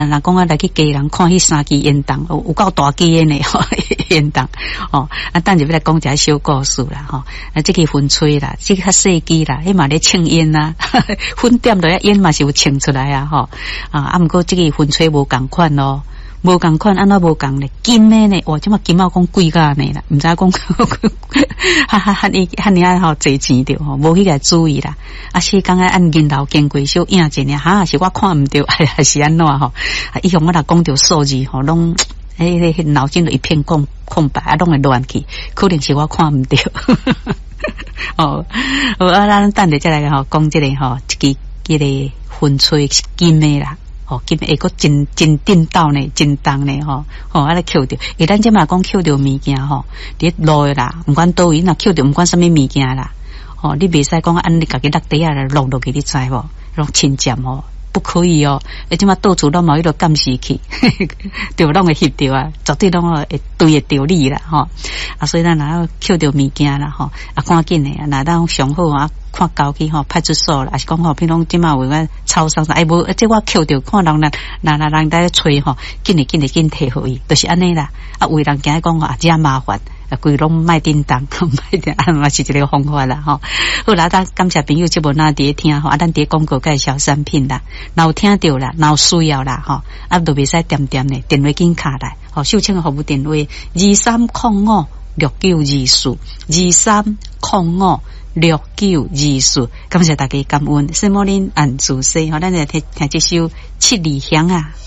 若讲啊来去家人看迄3支烟筒，有够大支的呢，烟筒哦。等下要来讲一下小故事啦，吼。这个风吹啦，这个较细支啦，迄嘛咧称烟啦，粉点落烟嘛是有称出来啊，吼。毋过这个风吹无共款咯。无共款，安怎无共咧？金的呢？哇，即嘛金毛讲贵价呢啦，毋知讲汉尼吼侪钱着吼，无去个注意啦。是刚刚按银楼经过小影一下，是我看毋着，还是安怎吼？以后我若讲着数字吼，拢脑筋就一片空白，拢会乱去，可能是我看毋着。哦，咱等下再来吼，讲这个吼，这个风吹是金的啦。今日个真颠倒呢，真重呢吼，来捡着。咱即嘛讲捡着物件吼，伫路的啦，毋管倒位，若捡着毋管什么物件啦，你袂使讲安尼家己落地啊，落去，你知无？落亲占吼，不可以哦。即嘛到处拢冇迄个监视器，对，拢会翕着啊，绝对拢会对得着你啦吼。所以咱若捡着物件啦吼，赶紧的，若咱上好啊。看交去派出所啦，还是讲比如即马有个超商无，这我捡着看人在吹紧摕互伊，就是安尼啦。为人惊讲真麻烦，规拢卖叮当，嘛是一个方法啦吼。好啦，咱感谢朋友即无那伫听咱伫广告介绍产品啦，若有听着啦，若有需要啦都袂使点呢，电话紧卡来秀清的服务电话23056924，感谢大家感恩，圣莫林安主席咱来听这首七里香啊。